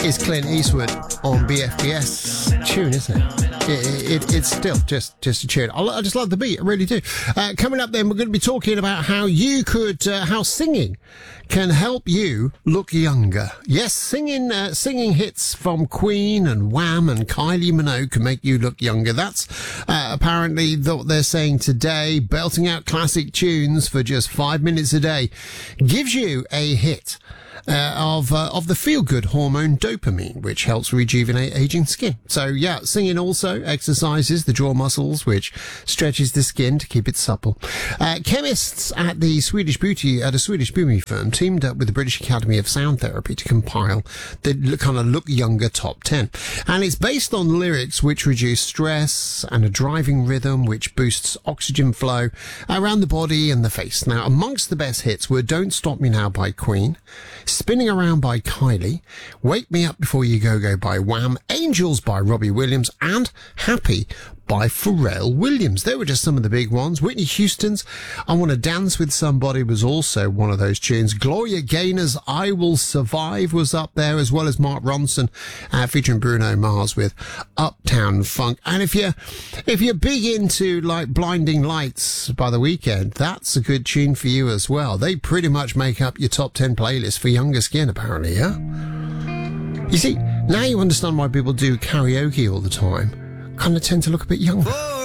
Is Clint Eastwood on BFBS tune, isn't it? It's still just a tune. I just love the beat, I really do. Coming up then, we're going to be talking about how you could, how singing can help you look younger. Yes, singing hits from Queen and Wham and Kylie Minogue can make you look younger. That's apparently what they're saying today. Belting out classic tunes for just 5 minutes a day gives you a hit of the feel-good hormone dopamine, which helps rejuvenate aging skin. So yeah, singing also exercises the jaw muscles, which stretches the skin to keep it supple. Chemists at a Swedish beauty firm teamed up with the British Academy of Sound Therapy to compile the kind of look younger top 10. And it's based on lyrics which reduce stress and a driving rhythm which boosts oxygen flow around the body and the face. Now, amongst the best hits were Don't Stop Me Now by Queen, Spinning Around by Kylie, Wake Me Up Before You Go by Wham, Angels by Robbie Williams, and Happy by Pharrell Williams. They were just some of the big ones. Whitney Houston's I Want to Dance with Somebody was also one of those tunes. Gloria Gaynor's I Will Survive was up there, as well as Mark Ronson featuring Bruno Mars with Uptown Funk. And if you're big into like Blinding Lights by The Weeknd, that's a good tune for you as well. They pretty much make up your top 10 playlist for younger skin, apparently, yeah? You see, now you understand why people do karaoke all the time. Kind of tend to look a bit younger.